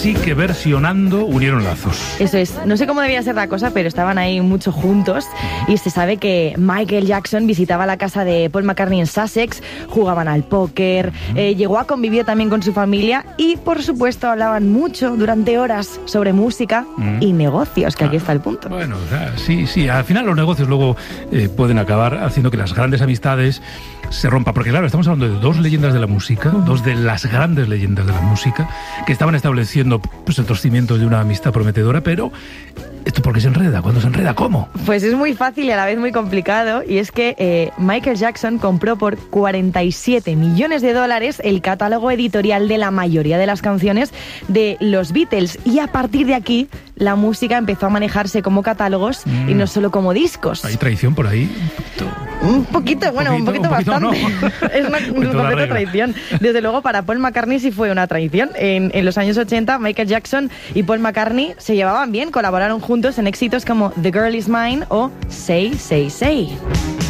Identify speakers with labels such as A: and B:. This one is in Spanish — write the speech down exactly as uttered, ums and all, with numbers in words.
A: casi que versionando unieron lazos.
B: Eso es, no sé cómo debía ser la cosa, pero estaban ahí mucho juntos y se sabe que Michael Jackson visitaba la casa de Paul McCartney en Sussex, jugaban al póker, uh-huh. eh, llegó a convivir también con su familia y, por supuesto, hablaban mucho durante horas sobre música uh-huh. y negocios, que ah, aquí está el punto.
A: Bueno, o sea, sí, sí, al final los negocios luego eh, pueden acabar haciendo que las grandes amistades se rompan, porque claro, estamos hablando de dos leyendas de la música, uh-huh. dos de las grandes leyendas de la música, que estaban estableciendo pues, estos cimientos de una amistad prometedora, pero ¿esto por qué se enreda? ¿Cuándo se enreda? ¿Cómo?
B: Pues es muy fácil y a la vez muy complicado, y es que eh, Michael Jackson compró por cuarenta y siete millones de dólares el catálogo editorial de la mayoría de las canciones de los Beatles, y a partir de aquí la música empezó a manejarse como catálogos mm. y no solo como discos.
A: ¿Hay traición por ahí?
B: Un poquito, bueno, un poquito, un poquito, un poquito bastante. No. Es una, una completa traición. Desde luego, para Paul McCartney sí fue una traición. En, en los años ochenta, Michael Jackson y Paul McCartney se llevaban bien, colaboraron juntos en éxitos como The Girl Is Mine o Say, Say, Say.